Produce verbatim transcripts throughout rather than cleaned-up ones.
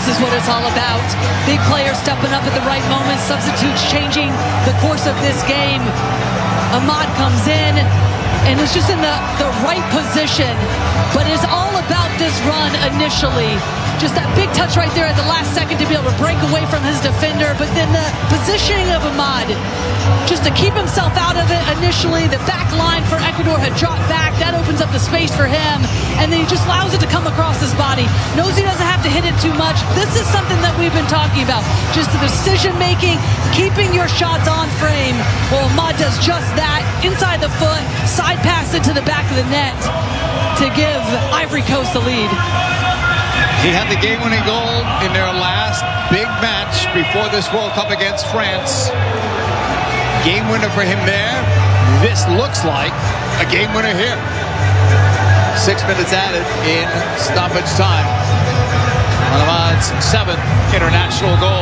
is what it's all about. Big players stepping up at the right moments, substitutes changing the course of this game. Ahmad comes in and is just in the, the right position, but it's all about this run initially. Just that big touch right there at the last second to be able to break away from his defender, but then the positioning of Ahmad, just to keep himself out of it initially. The back line for Ecuador had dropped back. That opens up the space for him, and then he just allows it to come across his body. Knows he doesn't have to hit it too much. This is something that we've been talking about. Just the decision-making, keeping your shots on frame. Well, Ahmad does just that. Inside the foot, side pass into the back of the net to give Ivory Coast the lead. He had the game-winning goal in their last big match before this World Cup against France. Game winner for him there. This looks like a game winner here. Six minutes added in stoppage time. Ahmad's seventh international goal.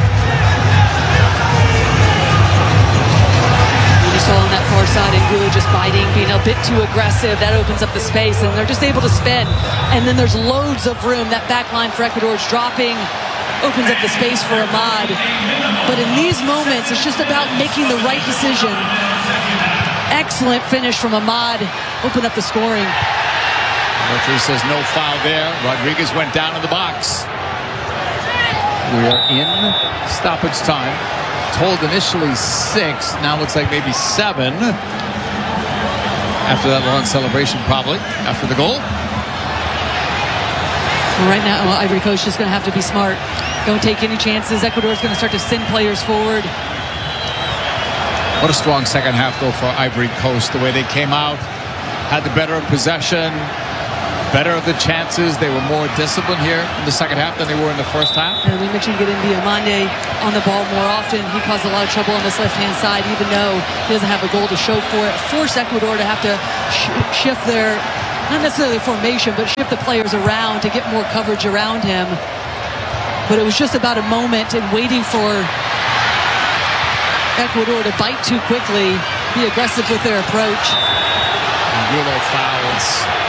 You saw on that far side, Angulo just biting, being a bit too aggressive. That opens up the space, and they're just able to spin. And then there's loads of room. That back line for Ecuador is dropping, opens up the space for Ahmad. But in these moments, it's just about making the right decision. Excellent finish from Ahmad. Open up the scoring. Referee says no foul there. Rodriguez went down in the box. We are in stoppage time. Told initially six, now looks like maybe seven. After that long celebration, probably after the goal. Right now, well, Ivory Coast is going to have to be smart. Don't take any chances. Ecuador is going to start to send players forward. What a strong second half, though, for Ivory Coast. The way they came out, had the better of possession, better of the chances. They were more disciplined here in the second half than they were in the first half. And we mentioned getting Diomande on the ball more often. He caused a lot of trouble on this left-hand side, even though he doesn't have a goal to show for it. Force Ecuador to have to sh shift their, not necessarily formation, but shift the players around to get more coverage around him. But it was just about a moment and waiting for Ecuador to bite too quickly, be aggressive with their approach. Angulo fouls.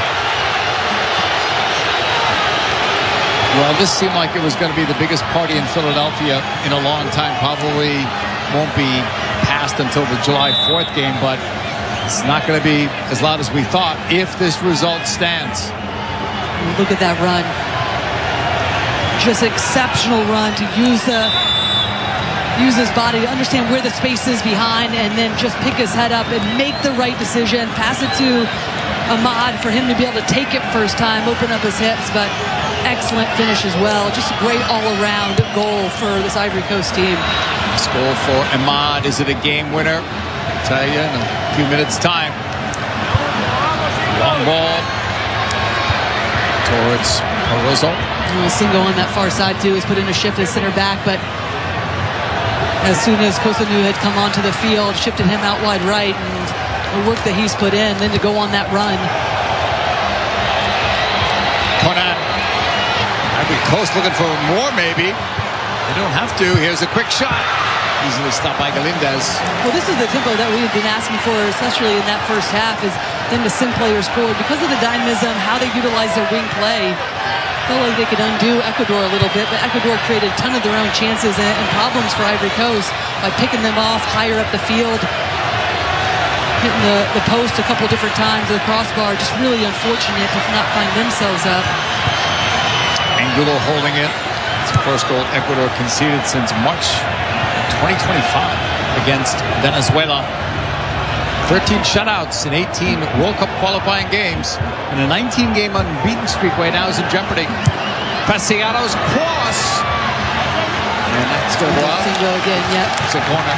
Well, this seemed like it was going to be the biggest party in Philadelphia in a long time. Probably won't be passed until the July fourth game, but it's not going to be as loud as we thought if this result stands. Look at that run. Just exceptional run to use the use his body to understand where the space is behind, and then just pick his head up and make the right decision. Pass it to Ahmad for him to be able to take it first time, open up his hips, but excellent finish as well. Just a great all-around goal for this Ivory Coast team. This goal for Ahmad. Is it a game winner? I'll tell you in a few minutes' time. Long ball towards Barroso. A single on that far side too is put in a shift as center back, but as soon as Cotonou had come onto the field, shifted him out wide right, and the work that he's put in, then to go on that run. Conan. Ivory Coast looking for more, maybe. They don't have to. Here's a quick shot. Easily stopped by Galindez. Well, this is the tempo that we've been asking for, especially in that first half, is them to send players forward. Because of the dynamism, how they utilize their wing play, felt like they could undo Ecuador a little bit, but Ecuador created a ton of their own chances and, and problems for Ivory Coast by picking them off higher up the field, hitting the, the post a couple different times, the crossbar. Just really unfortunate to not find themselves up. Angulo holding it. It's the first goal Ecuador conceded since March twenty twenty-five against Venezuela. thirteen shutouts in eighteen World Cup qualifying games, and a nineteen game unbeaten streak right now is in jeopardy. Preciado's cross, and that's going to go out. Single again, yep. It's a corner.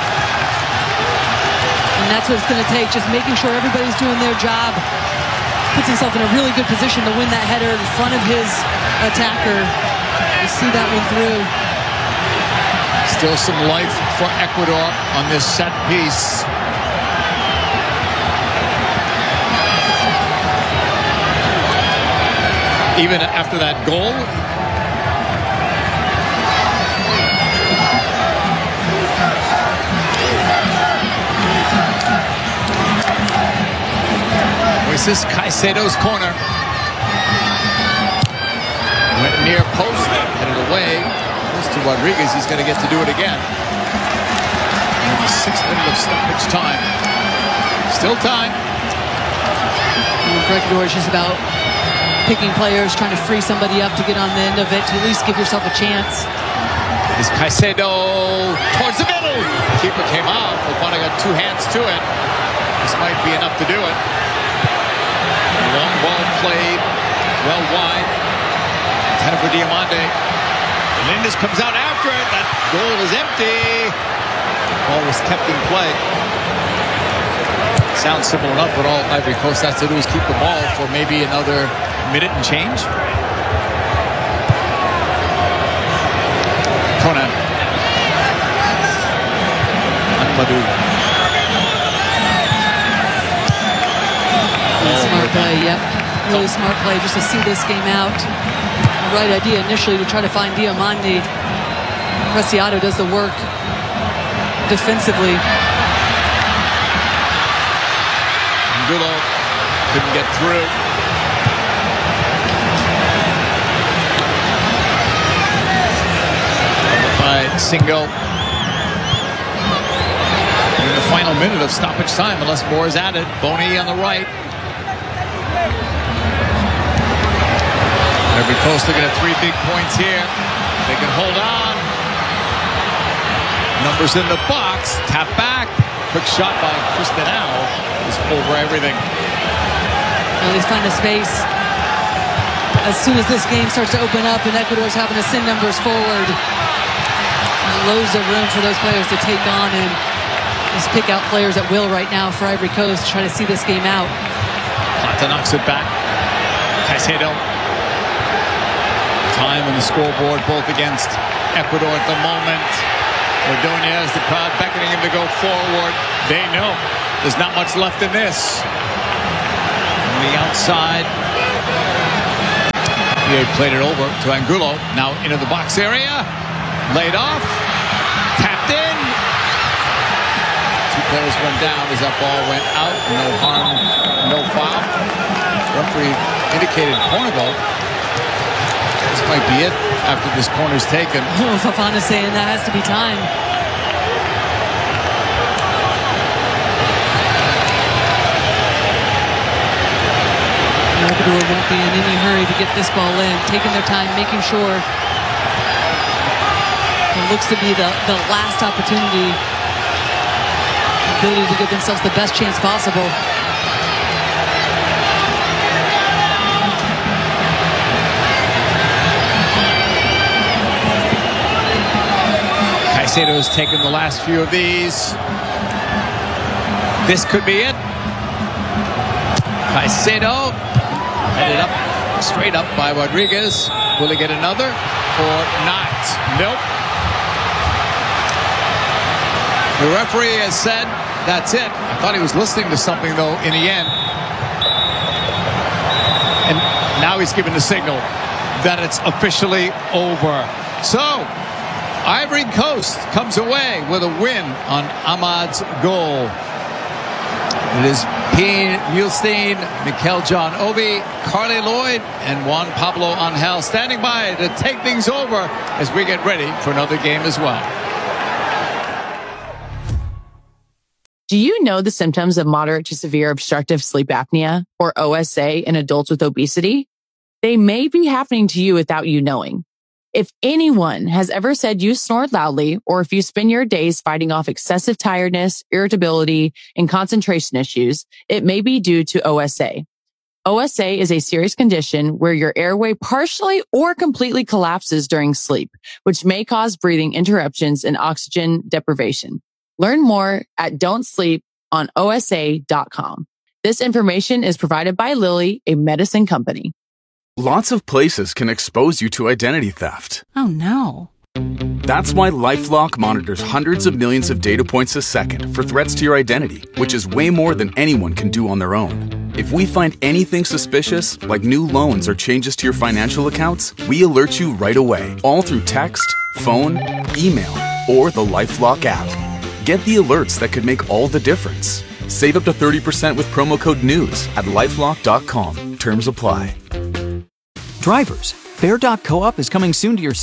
And that's what it's going to take, just making sure everybody's doing their job. Puts himself in a really good position to win that header in front of his attacker. You see that one through. Still some life for Ecuador on this set piece. Even after that goal, Moises Caicedo's corner. Went near post, headed away. to Rodriguez. He's going to get to do it again. In the sixth minute of stoppage time. Still time. For Ecuador, it's just about picking players, trying to free somebody up to get on the end of it, to at least give yourself a chance. It is Caicedo towards the middle. The keeper came out. Fofana got two hands to it. This might be enough to do it. Long ball played. Well wide. Headed for Diamande. Melendez comes out after it. That goal is empty. The ball was kept in play. Sounds simple enough, but all Ivory Coast has to do is keep the ball for maybe another minute and change. Conan. Amadou. Really smart play, yep. Really smart play just to see this game out. The right idea initially to try to find Diamande. Preciado does the work defensively. Angulo couldn't get through. By Singo. In the final minute of stoppage time, unless more is added. Boni on the right. Ivory Coast looking at three big points here. They can hold on. Numbers in the box. Tap back. Quick shot by Cristiano. Is over everything. At least find a space. As soon as this game starts to open up and Ecuador's having to send numbers forward, loads of room for those players to take on and just pick out players at will right now for Ivory Coast, trying to see this game out. Plata knocks it back. Caicedo. Time on the scoreboard, both against Ecuador at the moment. Ordonez, the crowd beckoning him to go forward. They know there's not much left in this. On the outside, he played it over to Angulo. Now into the box area. Laid off. Tapped in. Two players went down as that ball went out. No harm, no foul. Referee indicated corner goal. This might be it after this corner's taken. Oh, Fofana saying that has to be time. Ecuador won't be in any hurry to get this ball in. Taking their time, making sure it looks to be the, the last opportunity. Ability to give themselves the best chance possible. Caicedo has taken the last few of these. This could be it. Caicedo headed up, straight up by Rodriguez. Will he get another or not? Nope. The referee has said that's it. I thought he was listening to something though in the end. And now he's given the signal that it's officially over. So Ivory Coast comes away with a win on Amad's goal. It is Pien Mulstein, Mikel John Obi, Carly Lloyd, and Juan Pablo Angel standing by to take things over as we get ready for another game as well. Do you know the symptoms of moderate to severe obstructive sleep apnea, or O S A, in adults with obesity? They may be happening to you without you knowing. If anyone has ever said you snore loudly, or if you spend your days fighting off excessive tiredness, irritability, and concentration issues, it may be due to O S A. O S A is a serious condition where your airway partially or completely collapses during sleep, which may cause breathing interruptions and oxygen deprivation. Learn more at don't sleep on O S A dot com. This information is provided by Lilly, a medicine company. Lots of places can expose you to identity theft. Oh no. That's why LifeLock monitors hundreds of millions of data points a second for threats to your identity, which is way more than anyone can do on their own. If we find anything suspicious, like new loans or changes to your financial accounts, we alert you right away, all through text, phone, email, or the LifeLock app. Get the alerts that could make all the difference. Save up to thirty percent with promo code NEWS at lifelock dot com. Terms apply. Drivers, Fair dot co op is coming soon to your city.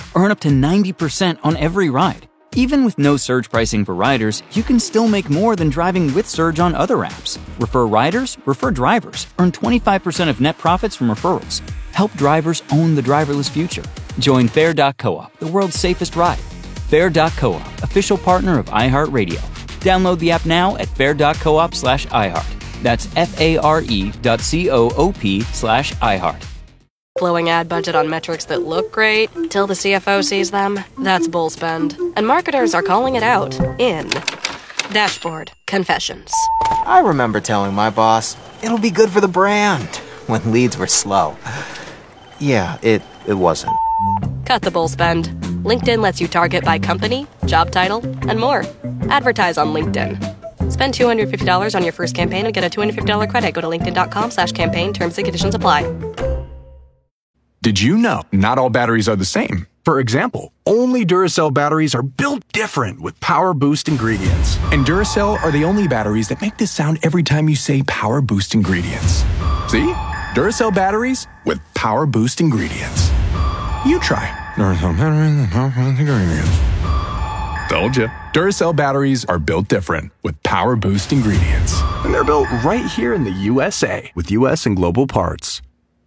Earn up to ninety percent on every ride. Even with no surge pricing for riders, you can still make more than driving with Surge on other apps. Refer riders, refer drivers. Earn twenty-five percent of net profits from referrals. Help drivers own the driverless future. Join Fair dot coop, the world's safest ride. Fair dot coop, official partner of iHeartRadio. Download the app now at fair dot coop slash iHeart. That's F-A-R-E dot C-O-O-P slash iHeart. Flowing ad budget on metrics that look great till the C F O sees them. That's bull spend. And marketers are calling it out in Dashboard Confessions. I remember telling my boss, it'll be good for the brand, when leads were slow. Yeah, it, it wasn't. Cut the bull spend. LinkedIn lets you target by company, job title, and more. Advertise on LinkedIn. Spend two hundred fifty dollars on your first campaign and get a two hundred fifty dollars credit. Go to linkedin.com slash campaign. Terms and conditions apply. Did you know not all batteries are the same? For example, only Duracell batteries are built different with Power Boost ingredients. And Duracell are the only batteries that make this sound every time you say Power Boost ingredients. See? Duracell batteries with Power Boost ingredients. You try. Duracell batteries with Power Boost ingredients. Told you. Duracell batteries are built different with Power Boost ingredients. And they're built right here in the U S A with U S and global parts.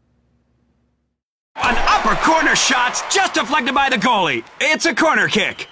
An upper corner shot's just deflected by the goalie. It's a corner kick.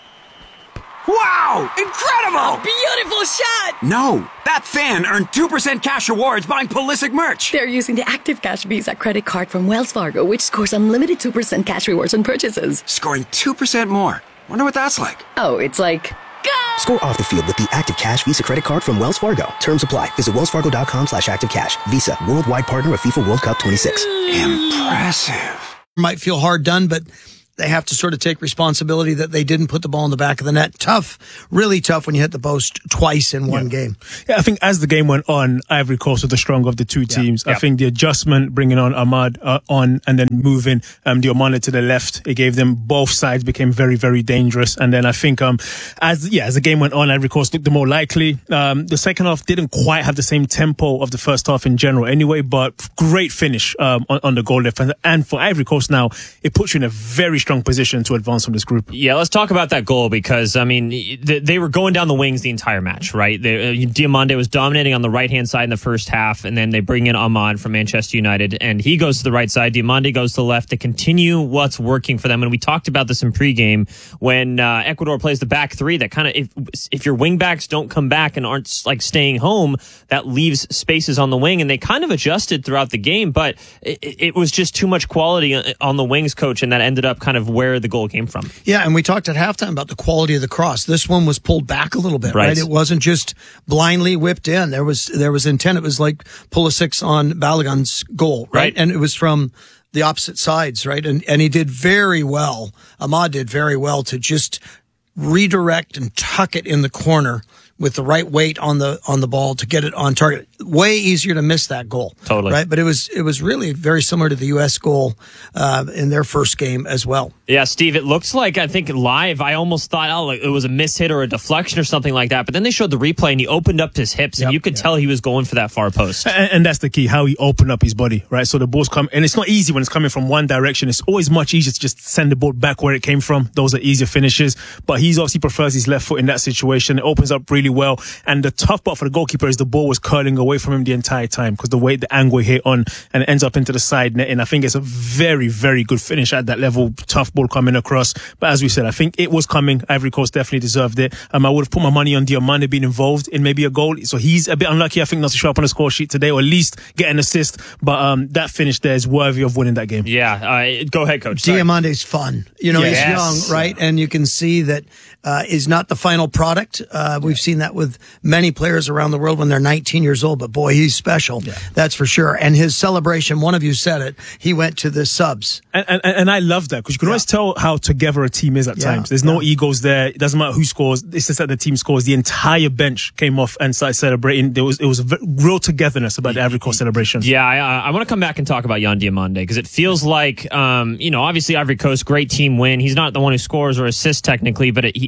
Wow! Incredible! Beautiful shot! No, that fan earned two percent cash rewards buying Pulisic merch. They're using the Active Cash Visa credit card from Wells Fargo, which scores unlimited two percent cash rewards on purchases. Scoring two percent more. Wonder what that's like. Oh, it's like... Go! Score off the field with the Active Cash Visa credit card from Wells Fargo. Terms apply. Visit wellsfargo.com slash active cash. Visa, worldwide partner of FIFA World Cup twenty-six. Impressive. Might feel hard done, but they have to sort of take responsibility that they didn't put the ball in the back of the net. Tough, really tough when you hit the post twice in one yeah. game. Yeah, I think as the game went on, Ivory Coast was the stronger of the two teams. Yeah. I yep. think the adjustment, bringing on Ahmad uh, on and then moving um, Diomande to the left, it gave them both sides became very, very dangerous. And then I think um as yeah as the game went on, Ivory Coast looked the more likely. Um, the second half didn't quite have the same tempo of the first half in general anyway, but great finish um, on, on the goal defense. And for Ivory Coast now, it puts you in a very strong position to advance from this group. Yeah, let's talk about that goal because, I mean, they, they were going down the wings the entire match, right? They, uh, Diomande was dominating on the right-hand side in the first half, and then they bring in Ahmad from Manchester United, and he goes to the right side. Diomande goes to the left to continue what's working for them. And we talked about this in pregame when uh, Ecuador plays the back three, that kind of, if, if your wingbacks don't come back and aren't like staying home, that leaves spaces on the wing, and they kind of adjusted throughout the game, but it, it was just too much quality on the wings, coach, and that ended up kind of where the goal came from. Yeah, and we talked at halftime about the quality of the cross. This one was pulled back a little bit, right? right? It wasn't just blindly whipped in. There was there was intent. It was like Pulisic on Balogun's goal, right? right? And it was from the opposite sides, right? And and he did very well. Ahmad did very well to just redirect and tuck it in the corner with the right weight on the on the ball to get it on target. Way easier to miss that goal. Totally. Right? But it was it was really very similar to the U S goal uh, in their first game as well. Yeah, Steve, it looks like, I think live, I almost thought, oh, it was a mishit or a deflection or something like that. But then they showed the replay and he opened up his hips, and yep, you could yep. tell he was going for that far post. And, and that's the key, how he opened up his body, right? So the ball's come, and it's not easy when it's coming from one direction. It's always much easier to just send the ball back where it came from. Those are easier finishes. But he's obviously prefers his left foot in that situation. It opens up really well. And the tough part for the goalkeeper is the ball was curling away from him the entire time because the way the angle hit on and it ends up into the side net. And I think it's a very, very good finish at that level. Tough ball coming across. But as we said, I think it was coming. Ivory Coast definitely deserved it. Um, I would have put my money on Diomande being involved in maybe a goal. So he's a bit unlucky, I think, not to show up on the score sheet today, or at least get an assist. But um, that finish there is worthy of winning that game. Yeah. Uh, go ahead, coach. Sorry. Diamande's fun. You know, yes. he's young, right? And you can see that uh, is not the final product. Uh, we've yeah. seen that with many players around the world when they're nineteen years old. But boy, he's special. Yeah. That's for sure. And his celebration, one of you said it, he went to the subs. And and, and I love that because you can yeah. always tell how together a team is at yeah. times. There's yeah. no egos there. It doesn't matter who scores. It's just that the team scores. The entire bench came off and started celebrating. There was it was a real togetherness about the Ivory Coast celebration. Yeah, I, I want to come back and talk about Yan Diomande because it feels like, um, you know, obviously Ivory Coast, great team win. He's not the one who scores or assists technically, but it, he,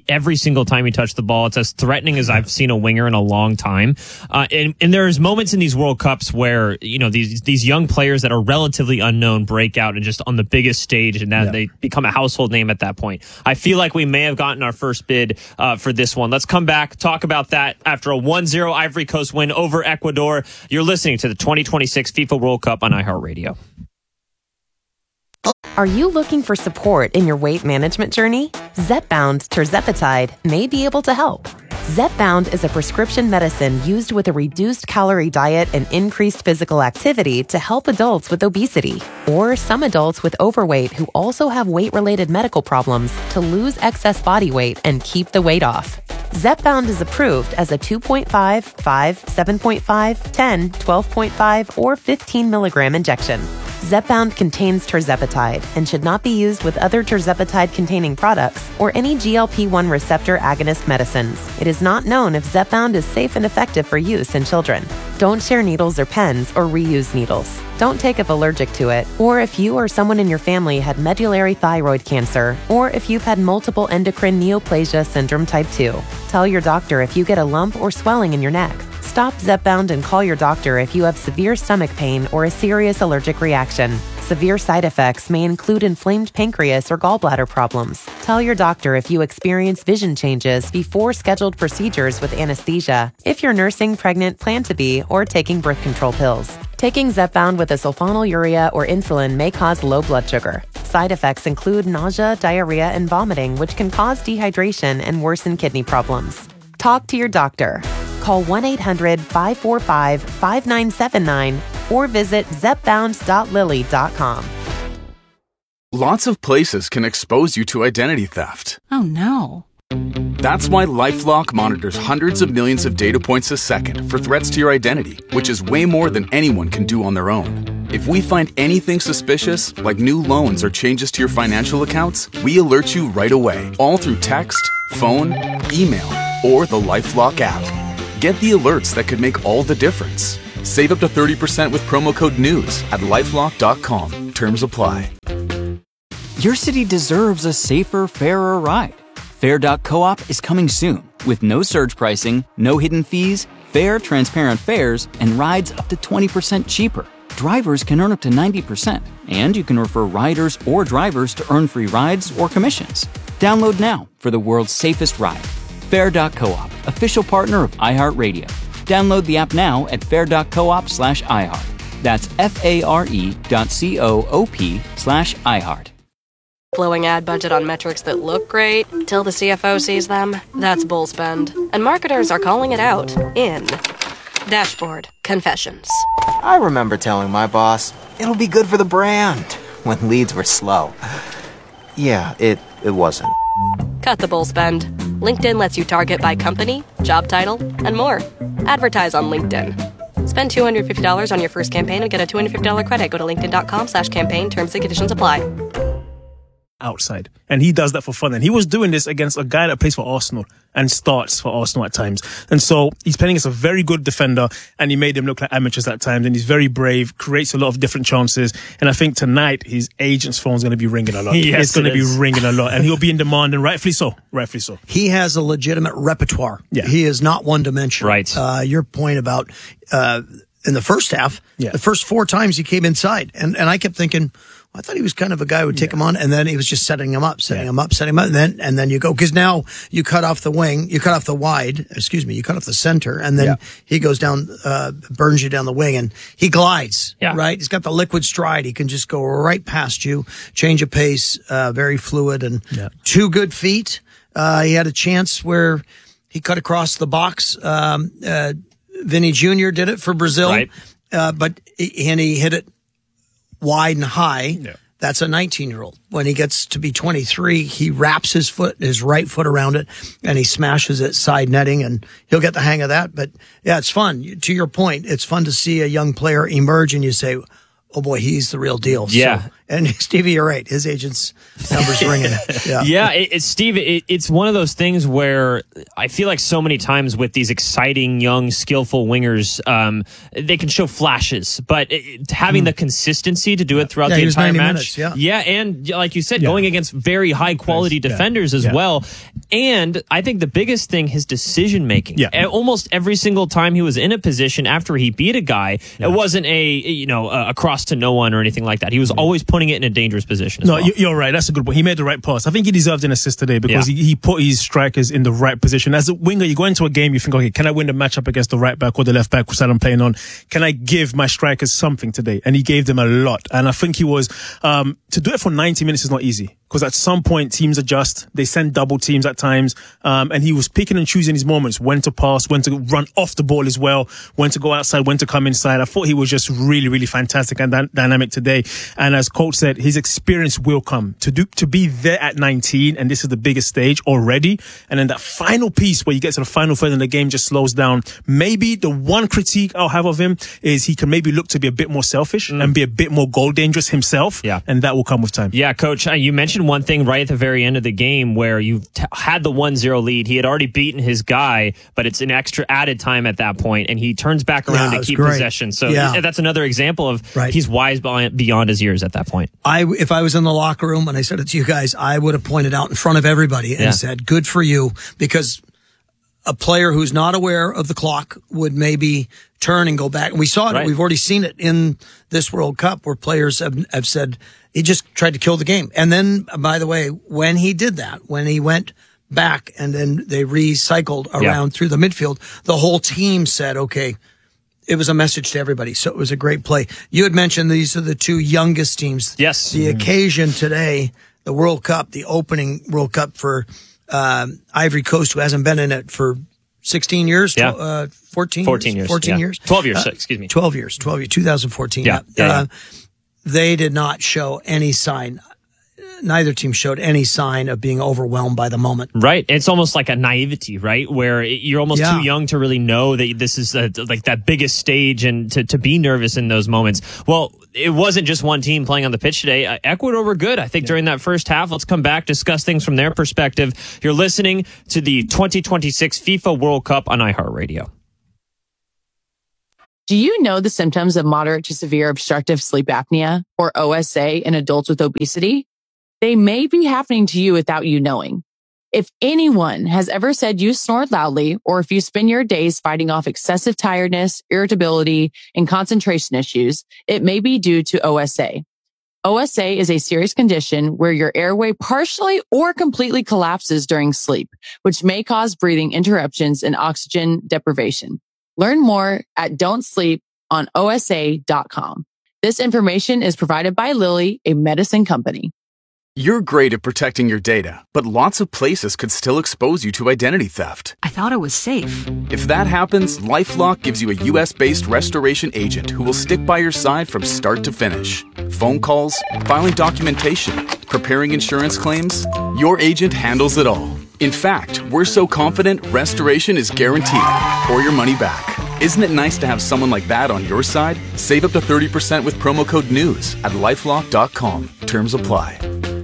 he, every single time he touched the ball. It's as threatening as I've seen a winger in a long time. Uh, and, and there's moments in these World Cups where, you know, these these young players that are relatively unknown break out and just on the biggest stage, and that yeah. they become a household name at that point. I feel like we may have gotten our first bid uh, for this one. Let's come back, talk about that after a one zero Ivory Coast win over Ecuador. You're listening to the twenty twenty-six FIFA World Cup on iHeartRadio. Are you looking for support in your weight management journey? Zepbound tirzepatide may be able to help. Zepbound is a prescription medicine used with a reduced calorie diet and increased physical activity to help adults with obesity or some adults with overweight who also have weight-related medical problems to lose excess body weight and keep the weight off. Zepbound is approved as a two point five, five, seven point five, ten, twelve point five, or fifteen milligram injection. Zepbound contains tirzepatide and should not be used with other tirzepatide-containing products or any G L P one receptor agonist medicines. It is not known if Zepbound is safe and effective for use in children. Don't share needles or pens or reuse needles. Don't take if allergic to it, or if you or someone in your family had medullary thyroid cancer, or if you've had multiple endocrine neoplasia syndrome type two. Tell your doctor if you get a lump or swelling in your neck. Stop Zepbound and call your doctor if you have severe stomach pain or a serious allergic reaction. Severe side effects may include inflamed pancreas or gallbladder problems. Tell your doctor if you experience vision changes before scheduled procedures with anesthesia, if you're nursing, pregnant, plan to be, or taking birth control pills. Taking Zepbound with a sulfonylurea or insulin may cause low blood sugar. Side effects include nausea, diarrhea, and vomiting, which can cause dehydration and worsen kidney problems. Talk to your doctor. Call one eight hundred, five four five, five nine seven nine or visit zepbound dot lilly dot com. Lots of places can expose you to identity theft. Oh no. That's why LifeLock monitors hundreds of millions of data points a second for threats to your identity, which is way more than anyone can do on their own. If we find anything suspicious, like new loans or changes to your financial accounts, we alert you right away, all through text, phone, email, or the LifeLock app. Get the alerts that could make all the difference. Save up to thirty percent with promo code NEWS at lifelock dot com. Terms apply. Your city deserves a safer, fairer ride. Fair dot coop is coming soon with no surge pricing, no hidden fees, fair, transparent fares, and rides up to twenty percent cheaper. Drivers can earn up to ninety percent, and you can refer riders or drivers to earn free rides or commissions. Download now for the world's safest ride. Fair dot coop, official partner of iHeartRadio. Download the app now at fair dot coop slash iHeart. That's F-A-R-E dot C-O-O-P slash iHeart. Blowing ad budget on metrics that look great till the C F O sees them? That's bull spend. And marketers are calling it out in Dashboard Confessions. I remember telling my boss, it'll be good for the brand, when leads were slow. Yeah, it, it wasn't. Cut the bull spend. LinkedIn lets you target by company, job title, and more. Advertise on LinkedIn. Spend two hundred fifty dollars on your first campaign and get a two hundred fifty dollars credit. Go to linkedin.com slash campaign. Terms and conditions apply. Outside. And he does that for fun. And he was doing this against a guy that plays for Arsenal and starts for Arsenal at times. And so he's playing against a very good defender, and he made them look like amateurs at times. And he's very brave, creates a lot of different chances. And I think tonight his agent's phone's going to be ringing a lot. Yes, it's going it to is. be ringing a lot. And he'll be in demand, and rightfully so. Rightfully so. He has a legitimate repertoire. Yeah. He is not one dimensional. Right. Uh, your point about, uh, in the first half, Yeah. the first four times he came inside. And, and I kept thinking, I thought he was kind of a guy who would take Yeah. him on, and then he was just setting him up, setting Yeah. him up, setting him up, and then and then you go, because now you cut off the wing, you cut off the wide, excuse me, you cut off the center, and then Yeah. he goes down, uh, burns you down the wing, and he glides, Yeah. right? He's got the liquid stride. He can just go right past you, change of pace, uh, very fluid, and Yeah. two good feet. Uh, he had a chance where he cut across the box. Um, uh, Vinny Junior did it for Brazil, Right. uh, but and he hit it wide and high. Yeah. That's a nineteen-year-old. When he gets to be twenty-three, he wraps his foot, his right foot around it, and he smashes it side netting, and he'll get the hang of that. But yeah, it's fun. To your point, it's fun to see a young player emerge, and you say, oh boy, he's the real deal. Yeah. So, and Stevie, you're right. His agent's number's ringing. Yeah. Yeah, it, it's Steve. It, it's one of those things where I feel like so many times with these exciting, young, skillful wingers, um, they can show flashes, but it, having mm. the consistency to do it throughout Yeah, the he was entire ninety match, minutes, yeah. yeah, and like you said, Yeah. going against very high quality Nice. Yeah. defenders as Yeah. well. And I think the biggest thing, his decision making. Yeah. Almost every single time he was in a position after he beat a guy, yeah. it wasn't a you know a, a cross to no one or anything like that. He was mm-hmm. always putting it in a dangerous position. As no, well. you're right. That's a good point. He made the right pass. I think he deserved an assist today because yeah. he, he put his strikers in the right position. As a winger, you go into a game, you think, okay, can I win the matchup against the right back or the left back that I'm playing on? Can I give my strikers something today? And he gave them a lot. And I think he was um to do it for ninety minutes is not easy. Because at some point, teams adjust. They send double teams at times. Um, and he was picking and choosing his moments, when to pass, when to run off the ball as well, when to go outside, when to come inside. I thought he was just really, really fantastic and dy- dynamic today. And as coach said, his experience will come. To do, to be there at nineteen, and this is the biggest stage already. And then that final piece where you get to the final third and the game just slows down. Maybe the one critique I'll have of him is he can maybe look to be a bit more selfish mm. and be a bit more goal dangerous himself. Yeah. And that will come with time. Yeah, coach, uh, you mentioned one thing right at the very end of the game where you t- had the one zero lead. He had already beaten his guy, but it's an extra added time at that point, and he turns back around yeah, to keep great. possession. So yeah. that's another example of right. he's wise beyond his years at that point. I, if I was in the locker room and I said it to you guys, I would have pointed out in front of everybody and yeah. said, good for you, because a player who's not aware of the clock would maybe turn and go back. And we saw it. Right. We've already seen it in this World Cup where players have, have said he just tried to kill the game. And then, by the way, when he did that, when he went back and then they recycled around yeah. through the midfield, the whole team said, okay, it was a message to everybody. So it was a great play. You had mentioned these are the two youngest teams. Yes. The mm-hmm. occasion today, the World Cup, the opening World Cup for um, Ivory Coast, who hasn't been in it for sixteen years, yeah. uh, fourteen, fourteen years, fourteen yeah. years, twelve years, uh, excuse me, twelve years, twelve years, twenty fourteen. Yeah, yeah, yeah. Uh, they did not show any sign. Neither team showed any sign of being overwhelmed by the moment. Right. It's almost like a naivety, right? Where you're almost yeah. too young to really know that this is a, like that biggest stage and to, to be nervous in those moments. Well, it wasn't just one team playing on the pitch today. Uh, Ecuador were good, I think, yeah. during that first half. Let's come back, discuss things from their perspective. You're listening to the twenty twenty-six FIFA World Cup on iHeartRadio. Do you know the symptoms of moderate to severe obstructive sleep apnea, or O S A, in adults with obesity? They may be happening to you without you knowing. If anyone has ever said you snored loudly, or if you spend your days fighting off excessive tiredness, irritability, and concentration issues, it may be due to O S A. O S A is a serious condition where your airway partially or completely collapses during sleep, which may cause breathing interruptions and oxygen deprivation. Learn more at don't sleep on O S A dot com. This information is provided by Lilly, a medicine company. You're great at protecting your data, but lots of places could still expose you to identity theft. I thought it was safe. If that happens, LifeLock gives you a U S-based restoration agent who will stick by your side from start to finish. Phone calls, filing documentation, preparing insurance claims, your agent handles it all. In fact, we're so confident restoration is guaranteed or your money back. Isn't it nice to have someone like that on your side? Save up to thirty percent with promo code NEWS at lifelock dot com. Terms apply.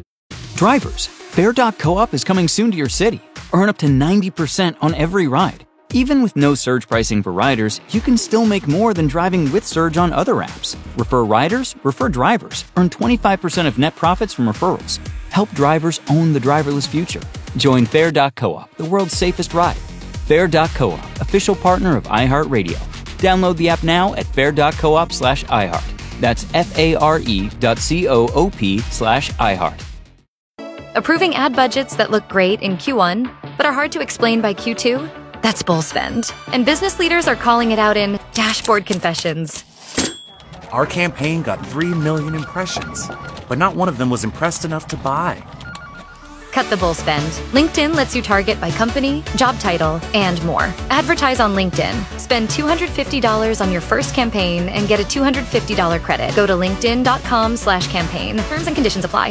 Drivers, Fair dot co-op is coming soon to your city. Earn up to ninety percent on every ride. Even with no surge pricing for riders, you can still make more than driving with Surge on other apps. Refer riders, refer drivers. Earn twenty-five percent of net profits from referrals. Help drivers own the driverless future. Join Fair dot co-op, the world's safest ride. Fair dot co-op, official partner of iHeartRadio. Download the app now at fair dot coop slash iHeart. That's F-A-R-E dot C-O-O-P slash iHeart. Approving ad budgets that look great in Q one, but are hard to explain by Q two? That's bull spend. And business leaders are calling it out in Dashboard Confessions. Our campaign got three million impressions, but not one of them was impressed enough to buy. Cut the bull spend. LinkedIn lets you target by company, job title, and more. Advertise on LinkedIn. Spend two hundred fifty dollars on your first campaign and get a two hundred fifty dollars credit. Go to linkedin.com slash campaign. Terms and conditions apply.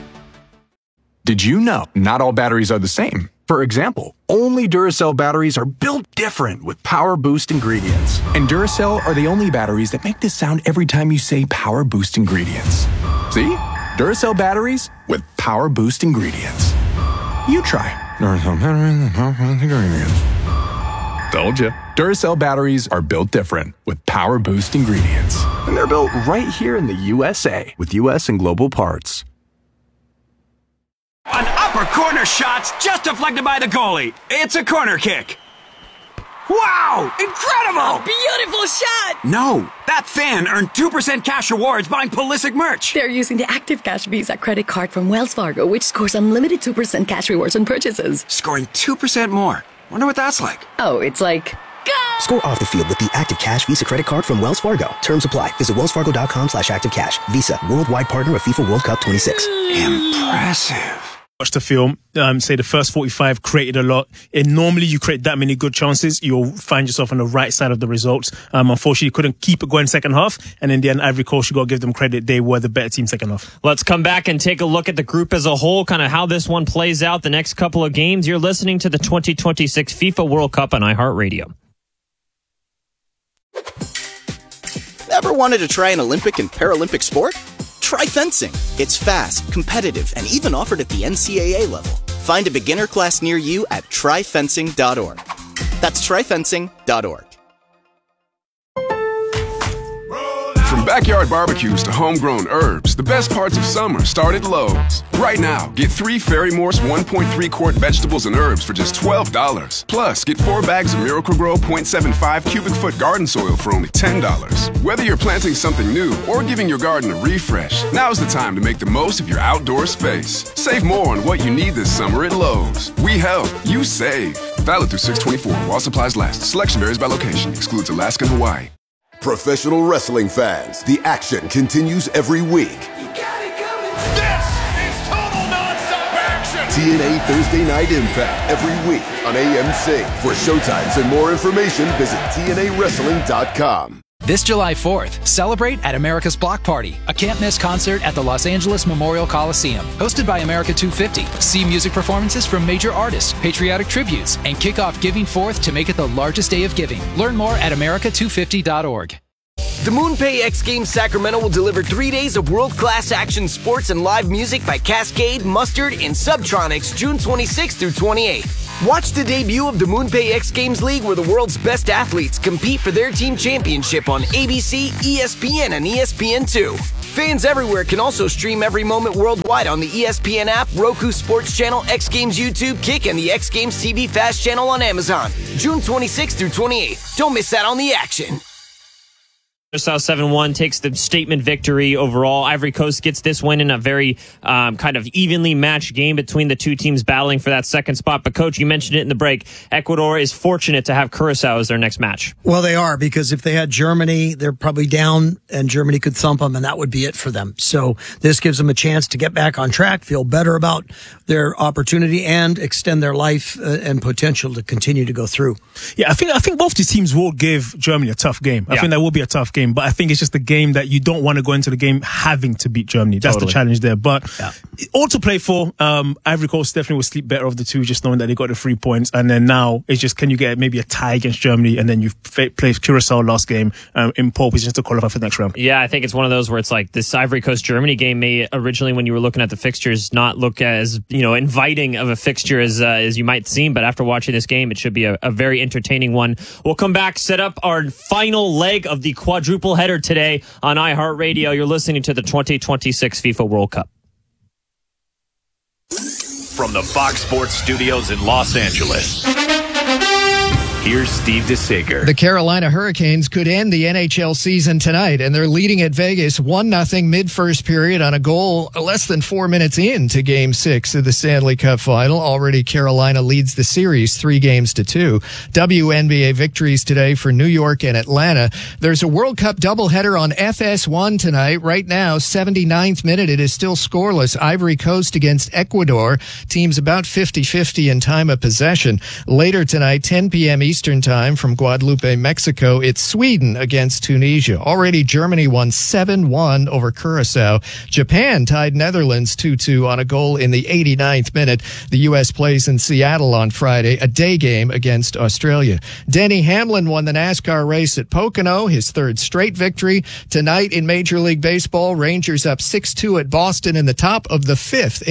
Did you know not all batteries are the same? For example, only Duracell batteries are built different with Power Boost ingredients. And Duracell are the only batteries that make this sound every time you say Power Boost ingredients. See? Duracell batteries with Power Boost ingredients. You try. Duracell batteries with Power Boost ingredients. Told you. Duracell batteries are built different with Power Boost ingredients. And they're built right here in the U S A with U S and global parts. An Upper corner shots just deflected by the goalie. It's a corner kick. Wow! Incredible! A beautiful shot! No, that fan earned two percent cash rewards buying Pulisic merch. They're using the Active Cash Visa credit card from Wells Fargo, which scores unlimited two percent cash rewards on purchases. Scoring two percent more. Wonder what that's like. Oh, it's like... Score off the field with the Active Cash Visa credit card from Wells Fargo. Terms apply. Visit wellsfargo.com slash active cash. Visa, worldwide partner of FIFA World Cup twenty-six. Impressive. Watch the film, um, say the first forty-five created a lot. And normally you create that many good chances, you'll find yourself on the right side of the results. Um, unfortunately, you couldn't keep it going second half. And in the end, Ivory Coast, you got to give them credit. They were the better team second half. Let's come back and take a look at the group as a whole, kind of how this one plays out the next couple of games. You're listening to the twenty twenty-six FIFA World Cup on iHeartRadio. Ever wanted to try an Olympic and Paralympic sport? Try fencing. It's fast, competitive, and even offered at the N C A A level. Find a beginner class near you at try fencing dot org. That's try fencing dot org. From backyard barbecues to homegrown herbs, the best parts of summer start at Lowe's. Right now, get three Ferry Morse one point three quart vegetables and herbs for just twelve dollars. Plus, get four bags of Miracle-Gro point seven five cubic foot garden soil for only ten dollars. Whether you're planting something new or giving your garden a refresh, now's the time to make the most of your outdoor space. Save more on what you need this summer at Lowe's. We help, you save. Valid through six twenty-four while supplies last. Selection varies by location. Excludes Alaska and Hawaii. Professional wrestling fans, the action continues every week. You got it coming. This is total nonstop action. T N A Thursday Night Impact every week on A M C. For showtimes and more information, visit T N A wrestling dot com. This July fourth, celebrate at America's Block Party, a can't-miss concert at the Los Angeles Memorial Coliseum. Hosted by America two fifty, see music performances from major artists, patriotic tributes, and kick off Giving Fourth to make it the largest day of giving. Learn more at America two fifty dot org. The MoonPay X Games Sacramento will deliver three days of world-class action sports and live music by Cascade, Mustard, and Subtronics June twenty-sixth through twenty-eighth. Watch the debut of the MoonPay X Games League, where the world's best athletes compete for their team championship on A B C, E S P N, and E S P N two. Fans everywhere can also stream every moment worldwide on the E S P N app, Roku Sports Channel, X Games YouTube, Kick, and the X Games T V Fast Channel on Amazon. June twenty-sixth through twenty-eighth. Don't miss out on the action. South seven one takes the statement victory overall. Ivory Coast gets this win in a very um, kind of evenly matched game between the two teams battling for that second spot. But, Coach, you mentioned it in the break. Ecuador is fortunate to have Curacao as their next match. Well, they are, because if they had Germany, they're probably down, and Germany could thump them, and that would be it for them. So this gives them a chance to get back on track, feel better about their opportunity, and extend their life uh, and potential to continue to go through. Yeah, I think I think both these teams will give Germany a tough game. I Yeah. think that will be a tough game. But I think it's just a game that you don't want to go into the game having to beat Germany. That's Totally. the challenge there. But all to play for. Um, Ivory Coast definitely will sleep better of the two, just knowing that they got the three points. And then now it's just, can you get maybe a tie against Germany, and then you fa- play Curacao last game um, in pole position to qualify for the next round. Yeah, I think it's one of those where it's like this Ivory Coast Germany game may originally, when you were looking at the fixtures, not look as, you know, inviting of a fixture as uh, as you might seem. But after watching this game, it should be a, a very entertaining one. We'll come back, set up our final leg of the quadruple header today on iHeartRadio. You're listening to the twenty twenty-six FIFA World Cup. From the Fox Sports Studios in Los Angeles, here's Steve DeSager. The Carolina Hurricanes could end the N H L season tonight, and they're leading at Vegas one nothing mid-first period on a goal less than four minutes into Game six of the Stanley Cup Final. Already Carolina leads the series three games to two. W N B A victories today for New York and Atlanta. There's a World Cup doubleheader on F S one tonight. Right now, seventy-ninth minute, it is still scoreless. Ivory Coast against Ecuador. Teams about fifty-fifty in time of possession. Later tonight, ten p.m. Eastern Time from Guadalupe, Mexico, it's Sweden against Tunisia. Already Germany won seven one over Curacao. Japan tied Netherlands two two on a goal in the eighty-ninth minute. The U S plays in Seattle on Friday, a day game against Australia. Denny Hamlin won the NASCAR race at Pocono, his third straight victory. Tonight in Major League Baseball, Rangers up six two at Boston in the top of the fifth inning.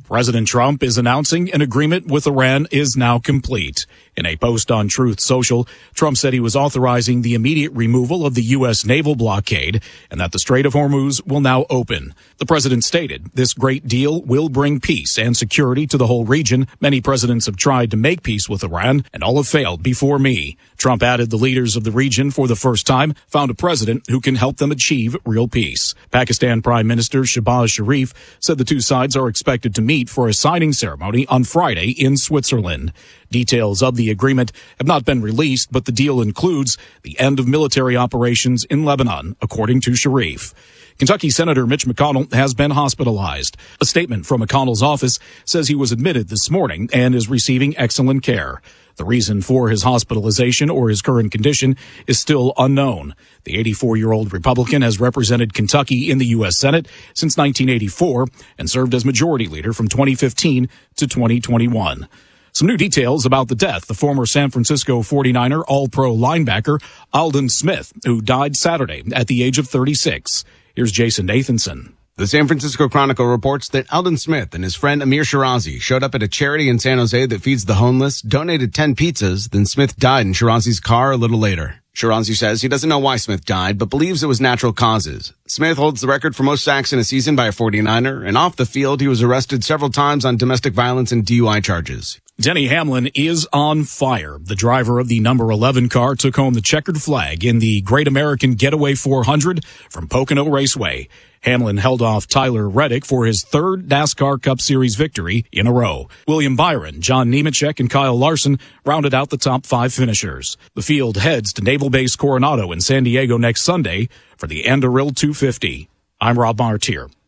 President Trump is announcing an agreement with Iran is now complete. In a post on Truth Social, Trump said he was authorizing the immediate removal of the U S naval blockade and that the Strait of Hormuz will now open. The president stated, "This great deal will bring peace and security to the whole region. Many presidents have tried to make peace with Iran, and all have failed before me." Trump added the leaders of the region for the first time found a president who can help them achieve real peace. Pakistan Prime Minister Shehbaz Sharif said the two sides are expected to meet for a signing ceremony on Friday in Switzerland. Details of the agreement have not been released, but the deal includes the end of military operations in Lebanon, according to Sharif. Kentucky Senator Mitch McConnell has been hospitalized. A statement from McConnell's office says he was admitted this morning and is receiving excellent care. The reason for his hospitalization or his current condition is still unknown. The eighty-four-year-old Republican has represented Kentucky in the U S Senate since nineteen eighty-four and served as majority leader from twenty fifteen to twenty twenty-one. Some new details about the death of former San Francisco forty-niner All-Pro linebacker Aldon Smith, who died Saturday at the age of thirty-six. Here's Jason Nathanson. The San Francisco Chronicle reports that Aldon Smith and his friend Amir Shirazi showed up at a charity in San Jose that feeds the homeless, donated ten pizzas, then Smith died in Shirazi's car a little later. Shirazi says he doesn't know why Smith died, but believes it was natural causes. Smith holds the record for most sacks in a season by a forty-niner, and off the field he was arrested several times on domestic violence and D U I charges. Denny Hamlin is on fire. The driver of the number eleven car took home the checkered flag in the Great American Getaway four hundred from Pocono Raceway. Hamlin held off Tyler Reddick for his third NASCAR Cup Series victory in a row. William Byron, John Nemechek, and Kyle Larson rounded out the top five finishers. The field heads to Naval Base Coronado in San Diego next Sunday for the Anduril two fifty. I'm Rob Martier.